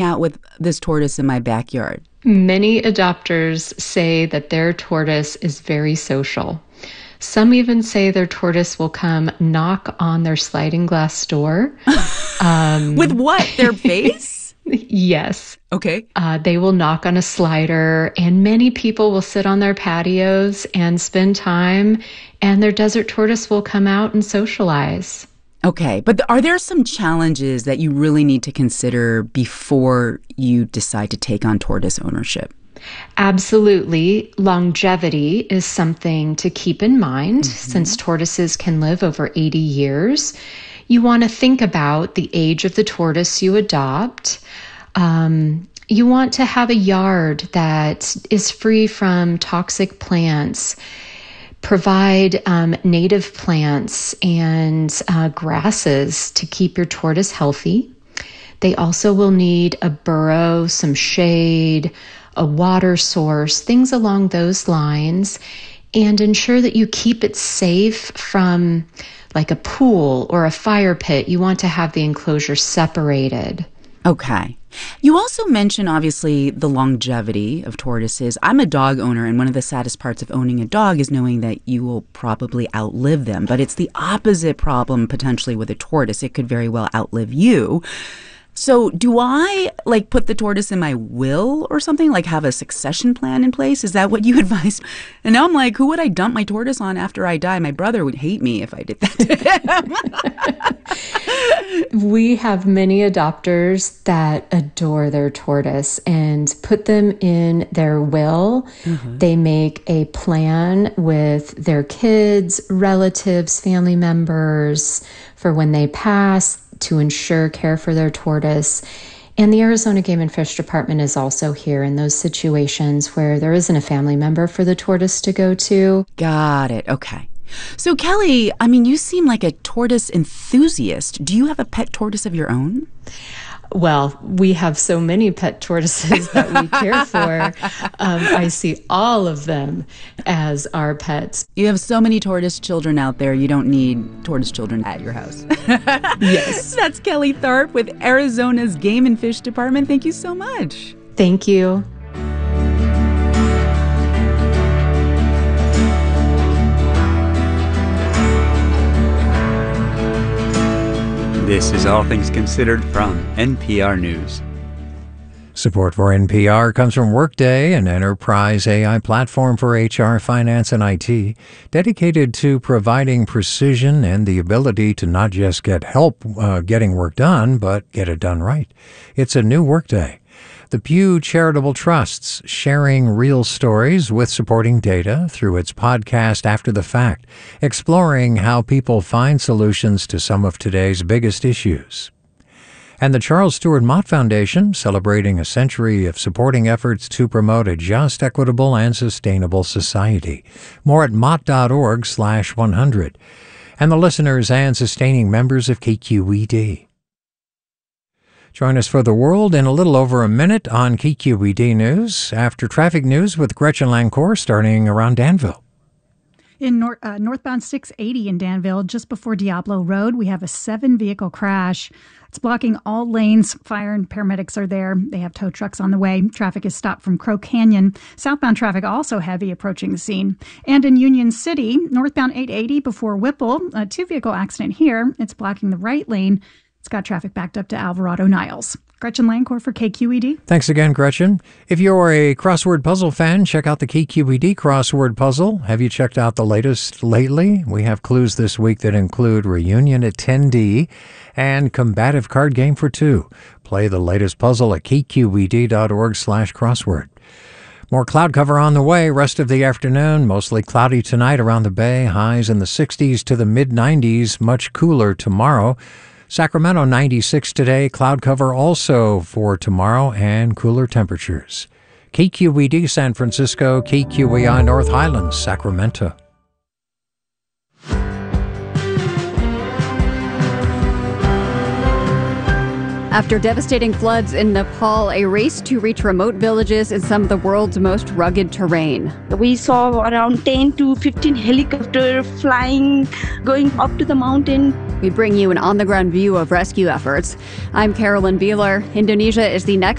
out with this tortoise in my backyard? Many adopters say that their tortoise is very social. Some even say their tortoise will come knock on their sliding glass door. With what? Their face? Yes. Okay. They will knock on a slider, and many people will sit on their patios and spend time, and their desert tortoise will come out and socialize. Okay, but are there some challenges that you really need to consider before you decide to take on tortoise ownership? Absolutely. Longevity is something to keep in mind since tortoises can live over 80 years. You want to think about the age of the tortoise you adopt. You want to have a yard that is free from toxic plants. Provide native plants and grasses to keep your tortoise healthy. They also will need a burrow, some shade, a water source, things along those lines, and ensure that you keep it safe from like a pool or a fire pit. You want to have the enclosure separated. Okay. You also mentioned, obviously, the longevity of tortoises. I'm a dog owner, and one of the saddest parts of owning a dog is knowing that you will probably outlive them. But it's the opposite problem, potentially, with a tortoise. It could very well outlive you. So do I, put the tortoise in my will or something? Have a succession plan in place? Is that what you advise? And now I'm like, who would I dump my tortoise on after I die? My brother would hate me if I did that to him. We have many adopters that adore their tortoise and put them in their will. They make a plan with their kids, relatives, family members for when they pass, to ensure care for their tortoise. And the Arizona Game and Fish Department is also here in those situations where there isn't a family member for the tortoise to go to. Got it. Okay. So, Kelly, you seem like a tortoise enthusiast. Do you have a pet tortoise of your own? Well, we have so many pet tortoises that we care for. I see all of them as our pets. You have so many tortoise children out there, you don't need tortoise children at your house. Yes. That's Kelly Tharp with Arizona's Game and Fish Department. Thank you so much. Thank you. This is All Things Considered from NPR News. Support for NPR comes from Workday, an enterprise AI platform for HR, finance, and IT, dedicated to providing precision and the ability to not just get help getting work done, but get it done right. It's a new Workday. The Pew Charitable Trust's sharing real stories with supporting data through its podcast After the Fact, exploring how people find solutions to some of today's biggest issues. And the Charles Stewart Mott Foundation, celebrating a century of supporting efforts to promote a just, equitable, and sustainable society. More at mott.org/100. And the listeners and sustaining members of KQED. Join us for the world in a little over a minute on KQED News after traffic news with Gretchen Lancourt starting around Danville. In northbound 680 in Danville, just before Diablo Road, we have a 7-vehicle crash. It's blocking all lanes. Fire and paramedics are there. They have tow trucks on the way. Traffic is stopped from Crow Canyon. Southbound traffic also heavy approaching the scene. And in Union City, northbound 880 before Whipple, a 2-vehicle accident here. It's blocking the right lane. It's got traffic backed up to Alvarado Niles. Gretchen Lancourt for KQED. Thanks again, Gretchen. If you're a crossword puzzle fan, check out the KQED crossword puzzle. Have you checked out the latest lately? We have clues this week that include reunion attendee and combative card game for 2. Play the latest puzzle at kqed.org/crossword. More cloud cover on the way. Rest of the afternoon, mostly cloudy tonight around the Bay. Highs in the 60s to the mid-90s. Much cooler tomorrow. Sacramento 96 today, cloud cover also for tomorrow, and cooler temperatures. KQED San Francisco, KQEI North Highlands, Sacramento. After devastating floods in Nepal, a race to reach remote villages in some of the world's most rugged terrain. We saw around 10 to 15 helicopters flying, going up to the mountain. We bring you an on-the-ground view of rescue efforts. I'm Carolyn Beeler. Indonesia is the next